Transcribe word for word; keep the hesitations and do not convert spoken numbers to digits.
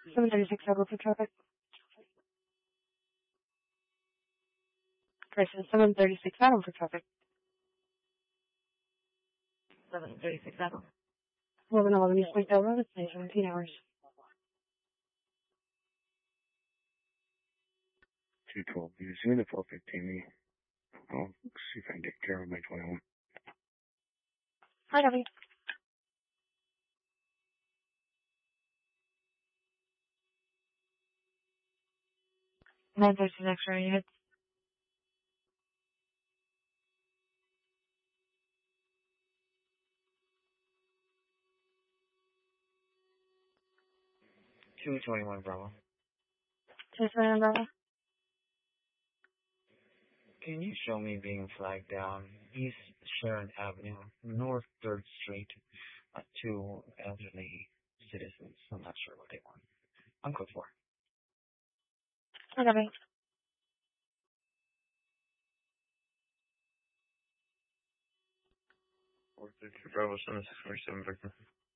seven thirty-six Echo for traffic. Person seven thirty-six Adam for traffic. seven thirty-six Adam. eleven eleven East Lakeville Road, it's nine seventeen hours. two twelve, you see the four fifteen me. I'll see if I can take care of my twenty-one. Hi, Debbie. nine thirteen X-ray unit. two twenty-one Bravo. two twenty-one Bravo. Can you show me being flagged down East Sharon Avenue, North third Street, uh, two elderly citizens? I'm not sure what they want. I'm code four. Hi, Debbie. four fifty Bravo, seven six four seven Victor.